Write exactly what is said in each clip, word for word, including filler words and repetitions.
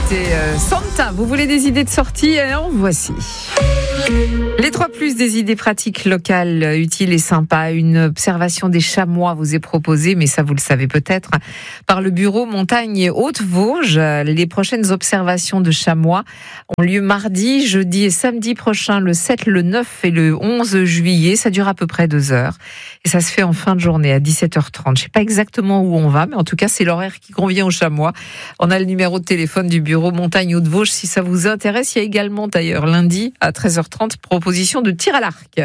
C'était euh, Santa. Vous voulez des idées de sortie? En voici. Les trois plus des idées pratiques locales, utiles et sympas. Une observation des chamois vous est proposée, mais ça vous le savez peut-être, par le bureau Montagne Haute-Vosges. Les prochaines observations de chamois ont lieu mardi, jeudi et samedi prochain, le sept, le neuf et le onze juillet. Ça dure à peu près deux heures. Et ça se fait en fin de journée à dix-sept heures trente. Je ne sais pas exactement où on va, mais en tout cas, c'est l'horaire qui convient aux chamois. On a le numéro de téléphone du bureau Montagne Haute-Vosges si ça vous intéresse. Il y a également d'ailleurs lundi à treize heures trente, proposition de tir à l'arc.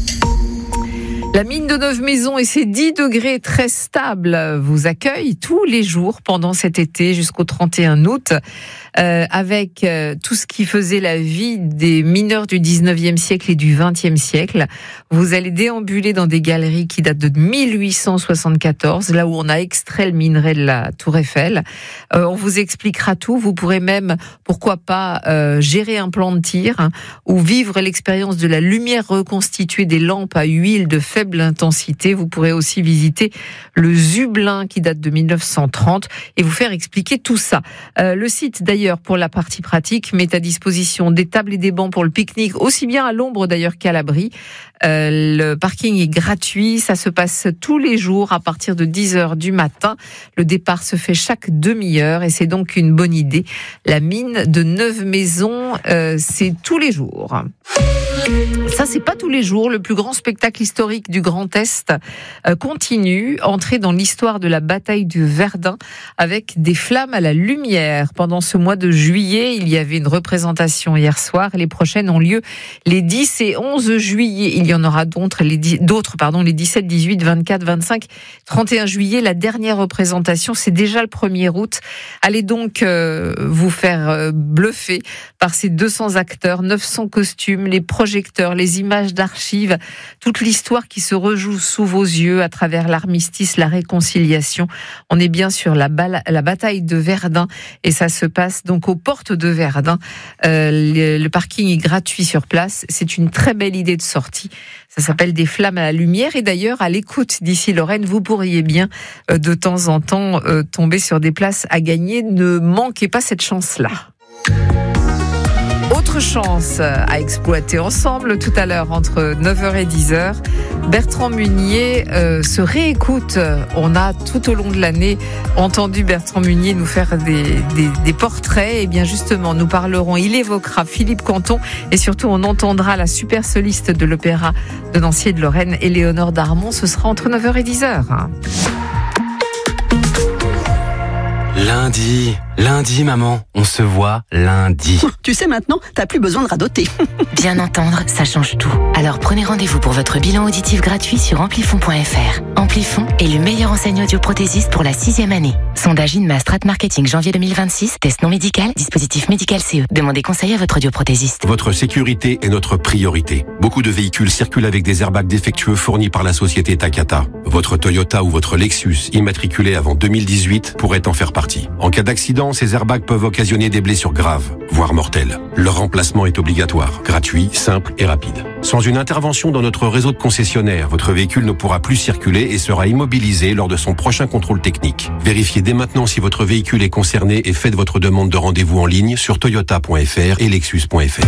La mine de Neuve-Maisons et ses dix degrés très stables vous accueillent tous les jours pendant cet été jusqu'au trente et un août. Euh, avec euh, tout ce qui faisait la vie des mineurs du dix-neuvième siècle et du vingtième siècle. Vous allez déambuler dans des galeries qui datent de mille huit cent soixante-quatorze, là où on a extrait le minerai de la Tour Eiffel. Euh, on vous expliquera tout. Vous pourrez même, pourquoi pas, euh, gérer un plan de tir, hein, ou vivre l'expérience de la lumière reconstituée des lampes à huile de faible intensité. Vous pourrez aussi visiter le Zublin qui date de mille neuf cent trente et vous faire expliquer tout ça. Euh, le site, d'ailleurs, pour la partie pratique, met à disposition des tables et des bancs pour le pique-nique, aussi bien à l'ombre d'ailleurs qu'à l'abri. Euh, le parking est gratuit, ça se passe tous les jours à partir de dix heures du matin. Le départ se fait chaque demi-heure et c'est donc une bonne idée. La mine de Neuve-Maisons, euh, c'est tous les jours. Ça, c'est pas tous les jours. Le plus grand spectacle historique du Grand Est euh, continue. Entrer dans l'histoire de la bataille de Verdun avec des flammes à la lumière. Pendant ce mois de juillet, il y avait une représentation hier soir. Les prochaines ont lieu les dix et onze juillet. Il y en aura d'autres, les, dix, d'autres, pardon, les dix-sept, dix-huit, vingt-quatre, vingt-cinq, trente et un juillet. La dernière représentation, c'est déjà le premier août. Allez donc euh, vous faire euh, bluffer par ces deux cents acteurs, neuf cents costumes, les projecteurs, les images d'archives, toute l'histoire qui se rejoue sous vos yeux à travers l'armistice, la réconciliation. On est bien sur la, bala- la bataille de Verdun et ça se passe donc aux portes de Verdun. Euh, le, le parking est gratuit sur place. C'est une très belle idée de sortie. Ça s'appelle des flammes à la lumière et d'ailleurs à l'écoute d'ici Lorraine, vous pourriez bien euh, de temps en temps euh, tomber sur des places à gagner. Ne manquez pas cette chance-là. Autre chance à exploiter ensemble tout à l'heure entre neuf heures et dix heures. Bertrand Munier euh, se réécoute. On a tout au long de l'année entendu Bertrand Munier nous faire des, des, des portraits. Et bien justement, nous parlerons, il évoquera Philippe Canton et surtout on entendra la super soliste de l'opéra de Nancy et de Lorraine, Éléonore Darmon. Ce sera entre neuf heures et dix heures. Lundi, lundi maman, on se voit lundi. Tu sais maintenant, t'as plus besoin de radoter. Bien entendre, ça change tout. Alors prenez rendez-vous pour votre bilan auditif gratuit sur amplifon point f r. Amplifon est le meilleur enseignant audioprothésiste pour la sixième année. Sondage INMA Strat Marketing janvier deux mille vingt-six, test non médical, dispositif médical C E. Demandez conseil à votre audioprothésiste. Votre sécurité est notre priorité. Beaucoup de véhicules circulent avec des airbags défectueux fournis par la société Takata. Votre Toyota ou votre Lexus immatriculé avant deux mille dix-huit pourrait en faire partie. En cas d'accident, ces airbags peuvent occasionner des blessures graves, voire mortelles. Leur remplacement est obligatoire, gratuit, simple et rapide. Sans une intervention dans notre réseau de concessionnaires, votre véhicule ne pourra plus circuler et sera immobilisé lors de son prochain contrôle technique. Vérifiez dès maintenant si votre véhicule est concerné et faites votre demande de rendez-vous en ligne sur toyota point f r et lexus point f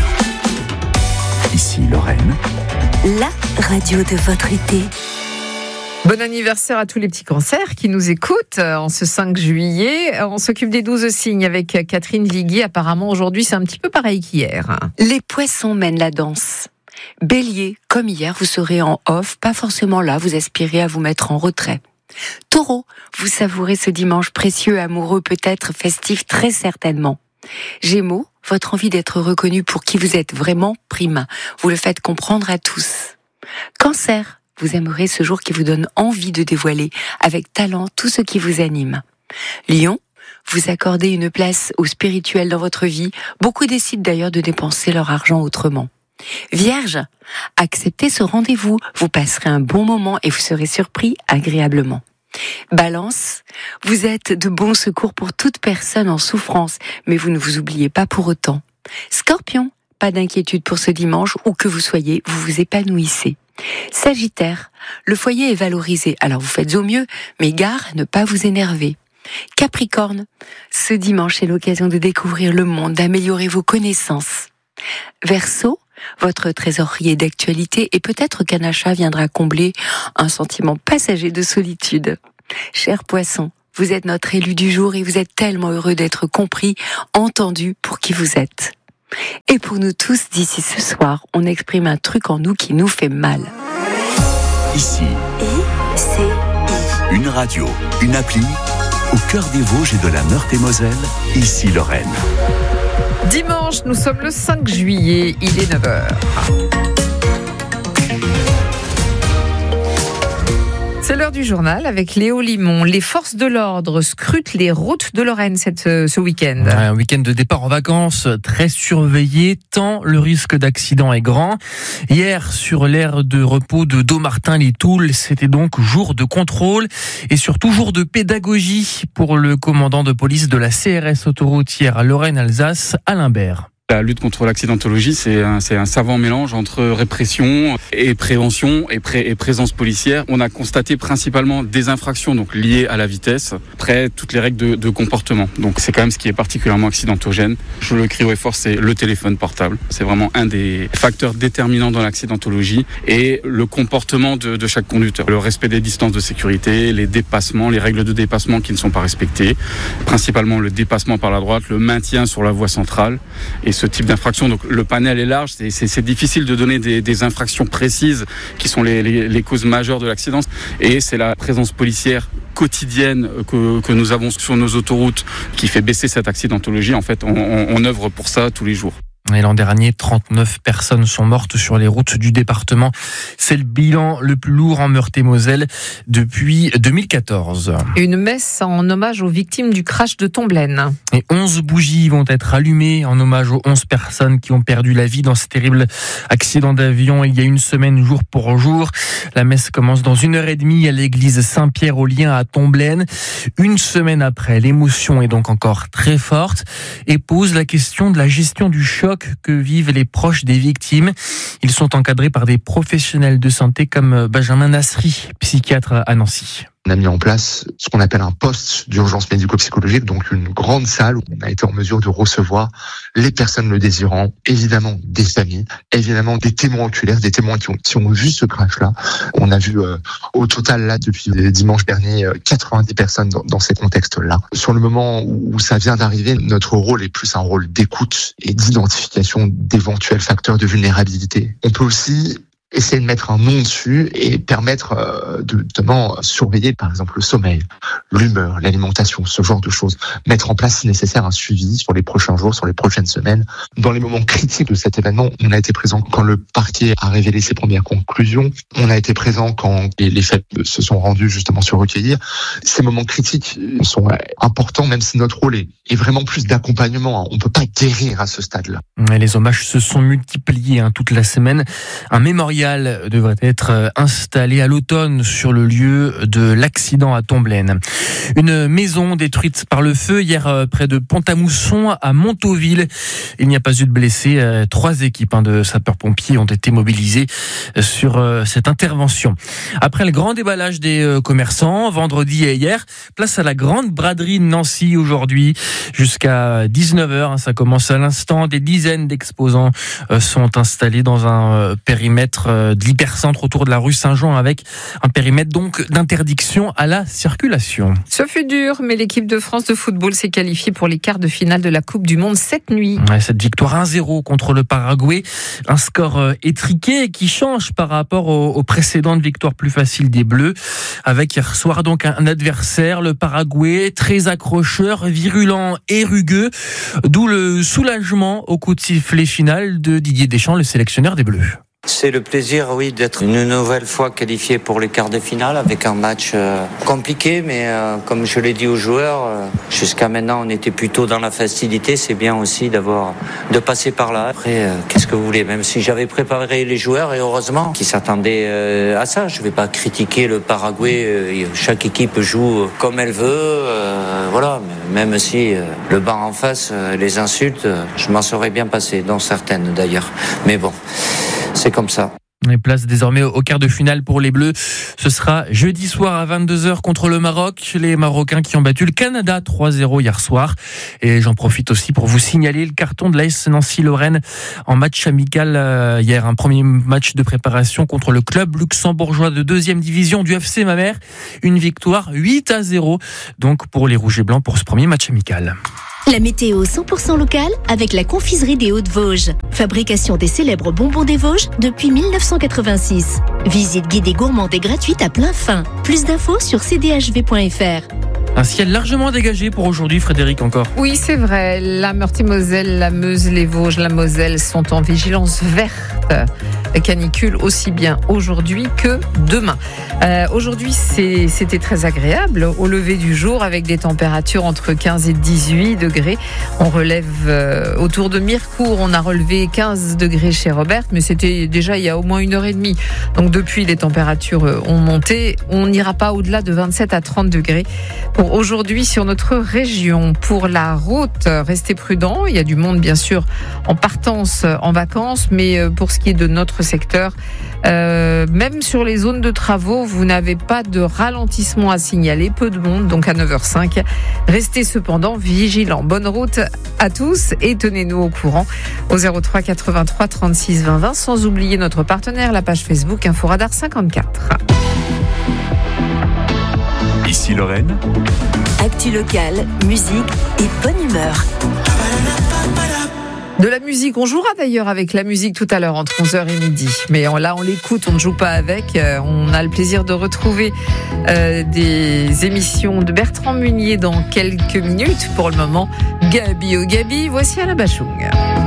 r. Ici Lorraine, la radio de votre été. Bon anniversaire à tous les petits cancers qui nous écoutent en ce cinq juillet. On s'occupe des douze signes avec Catherine Viguier. Apparemment, aujourd'hui, c'est un petit peu pareil qu'hier. Les poissons mènent la danse. Bélier, comme hier, vous serez en off, pas forcément là, vous aspirez à vous mettre en retrait. Taureau, vous savourez ce dimanche précieux, amoureux, peut-être festif, très certainement. Gémeaux, votre envie d'être reconnu pour qui vous êtes vraiment prime. Vous le faites comprendre à tous. Cancer, vous aimerez ce jour qui vous donne envie de dévoiler avec talent tout ce qui vous anime. Lion, vous accordez une place au spirituel dans votre vie. Beaucoup décident d'ailleurs de dépenser leur argent autrement. Vierge, acceptez ce rendez-vous. Vous passerez un bon moment et vous serez surpris agréablement. Balance, vous êtes de bons secours pour toute personne en souffrance, mais vous ne vous oubliez pas pour autant. Scorpion, pas d'inquiétude pour ce dimanche, où que vous soyez, vous vous épanouissez. Sagittaire, le foyer est valorisé, alors vous faites au mieux, mais gare à ne pas vous énerver. Capricorne, ce dimanche est l'occasion de découvrir le monde, d'améliorer vos connaissances. Verseau, votre trésorier d'actualité et peut-être qu'un achat viendra combler un sentiment passager de solitude. Cher Poisson, vous êtes notre élu du jour et vous êtes tellement heureux d'être compris, entendu pour qui vous êtes. Et pour nous tous, d'ici ce soir, on exprime un truc en nous qui nous fait mal. Ici, I C I. une radio, une appli, au cœur des Vosges et de la Meurthe-et-Moselle, ici Lorraine. Dimanche, nous sommes le cinq juillet, il est neuf heures. C'est l'heure du journal avec Léo Limon. Les forces de l'ordre scrutent les routes de Lorraine cette, ce week-end. Ouais, un week-end de départ en vacances très surveillé, tant le risque d'accident est grand. Hier, sur l'aire de repos de Dommartin-les-Toules, c'était donc jour de contrôle et surtout jour de pédagogie pour le commandant de police de la C R S autoroutière Lorraine-Alsace, Alain Bert. La lutte contre l'accidentologie, c'est un, c'est un savant mélange entre répression et prévention et, pré, et présence policière. On a constaté principalement des infractions donc liées à la vitesse, après toutes les règles de, de comportement. Donc c'est quand même ce qui est particulièrement accidentogène. Je le crie haut et fort, c'est le téléphone portable. C'est vraiment un des facteurs déterminants dans l'accidentologie et le comportement de, de chaque conducteur. Le respect des distances de sécurité, les dépassements, les règles de dépassement qui ne sont pas respectées, principalement le dépassement par la droite, le maintien sur la voie centrale et ce type d'infraction. Donc le panel est large, c'est, c'est, c'est difficile de donner des, des infractions précises qui sont les, les, les causes majeures de l'accident. Et c'est la présence policière quotidienne que, que nous avons sur nos autoroutes qui fait baisser cette accidentologie. En fait, on, on, on œuvre pour ça tous les jours. Et l'an dernier, trente-neuf personnes sont mortes sur les routes du département. C'est le bilan le plus lourd en Meurthe-et-Moselle depuis deux mille quatorze. Une messe en hommage aux victimes du crash de Tomblaine. Et onze bougies vont être allumées en hommage aux onze personnes qui ont perdu la vie dans ce terrible accident d'avion il y a une semaine, jour pour jour. La messe commence dans une heure et demie à l'église Saint-Pierre-aux-Liens à Tomblaine. Une semaine après, l'émotion est donc encore très forte et pose la question de la gestion du choc que vivent les proches des victimes. Ils sont encadrés par des professionnels de santé comme Benjamin Nasri, psychiatre à Nancy. On a mis en place ce qu'on appelle un poste d'urgence médico-psychologique, donc une grande salle où on a été en mesure de recevoir les personnes le désirant, évidemment des familles, évidemment des témoins oculaires, des témoins qui ont, qui ont vu ce crash-là. On a vu euh, au total, là, depuis dimanche dernier, euh, quatre-vingt-dix personnes dans, dans ces contextes-là. Sur le moment où, où ça vient d'arriver, notre rôle est plus un rôle d'écoute et d'identification d'éventuels facteurs de vulnérabilité. On peut aussi essayer de mettre un nom dessus et permettre euh, de notamment surveiller par exemple le sommeil, l'humeur, l'alimentation, ce genre de choses. Mettre en place si nécessaire un suivi sur les prochains jours, sur les prochaines semaines. Dans les moments critiques de cet événement, on a été présent quand le parquet a révélé ses premières conclusions. On a été présent quand les, les faits se sont rendus justement se recueillir. Ces moments critiques sont importants, même si notre rôle est, est vraiment plus d'accompagnement. On ne peut pas guérir à ce stade-là. Et les hommages se sont multipliés hein, toute la semaine. Un mémorial devrait être installé à l'automne sur le lieu de l'accident à Tomblaine. Une maison détruite par le feu hier près de Pont-à-Mousson à Montauville. Il n'y a pas eu de blessés. Trois équipes de sapeurs-pompiers ont été mobilisées sur cette intervention. Après le grand déballage des commerçants, vendredi et hier, place à la grande braderie de Nancy aujourd'hui jusqu'à dix-neuf heures. Ça commence à l'instant. Des dizaines d'exposants sont installés dans un périmètre de l'hypercentre autour de la rue Saint-Jean avec un périmètre donc d'interdiction à la circulation. Ce fut dur, mais l'équipe de France de football s'est qualifiée pour les quarts de finale de la Coupe du Monde cette nuit. Ouais, cette victoire un zéro contre le Paraguay, un score étriqué qui change par rapport aux, aux précédentes victoires plus faciles des Bleus, avec hier soir donc un adversaire, le Paraguay, très accrocheur, virulent et rugueux, d'où le soulagement au coup de sifflet final de Didier Deschamps, le sélectionneur des Bleus. C'est le plaisir, oui, d'être une nouvelle fois qualifié pour les quarts de finale avec un match euh, compliqué, mais euh, comme je l'ai dit aux joueurs, euh, jusqu'à maintenant on était plutôt dans la facilité. C'est bien aussi d'avoir de passer par là. Après, euh, qu'est-ce que vous voulez, même si j'avais préparé les joueurs et heureusement qu'ils s'attendaient euh, à ça. Je vais pas critiquer le Paraguay. Euh, chaque équipe joue comme elle veut, euh, voilà. Même si euh, le banc en face euh, les insulte, euh, je m'en serais bien passé, dont certaines d'ailleurs. Mais bon. C'est comme ça. Et place désormais au quart de finale pour les Bleus. Ce sera jeudi soir à vingt-deux heures contre le Maroc. Les Marocains qui ont battu le Canada trois zéro hier soir. Et j'en profite aussi pour vous signaler le carton de l'A S Nancy-Lorraine en match amical euh, hier. Un premier match de préparation contre le club luxembourgeois de deuxième division du F C Mamers. Une victoire huit à zéro donc pour les Rouges et Blancs pour ce premier match amical. La météo cent pour cent locale avec la confiserie des Hauts-de-Vosges. Fabrication des célèbres bonbons des Vosges depuis mille neuf cent quatre-vingt-six. Visite guidée gourmande et gratuite à plein fin. Plus d'infos sur c d h v point f r. Un ciel largement dégagé pour aujourd'hui, Frédéric, encore. Oui, c'est vrai. La Meurthe-et-Moselle, la Meuse, les Vosges, la Moselle sont en vigilance verte. Canicule aussi bien aujourd'hui que demain. Euh, aujourd'hui, c'est, c'était très agréable au lever du jour avec des températures entre quinze et dix-huit degrés. On relève euh, autour de Mirecourt, on a relevé quinze degrés chez Robert, mais c'était déjà il y a au moins une heure et demie. Donc depuis, les températures ont monté. On n'ira pas au-delà de vingt-sept à trente degrés pour aujourd'hui sur notre région. Pour la route, restez prudents. Il y a du monde, bien sûr, en partance en vacances, mais pour ce qui est de notre secteur, euh, même sur les zones de travaux, vous n'avez pas de ralentissement à signaler. Peu de monde, donc à neuf heures cinq. Restez cependant vigilants. Bonne route à tous et tenez-nous au courant au zéro trois quatre-vingt-trois trente-six vingt vingt, sans oublier notre partenaire, la page Facebook Inforadar cinquante-quatre. Ici Lorraine. Actu locale, musique et bonne humeur. De la musique, on jouera d'ailleurs avec la musique tout à l'heure entre onze heures et midi. Mais on, là, on l'écoute, on ne joue pas avec. Euh, on a le plaisir de retrouver euh, des émissions de Bertrand Munier dans quelques minutes. Pour le moment, Gabi oh Gabi, voici Alain Bachung.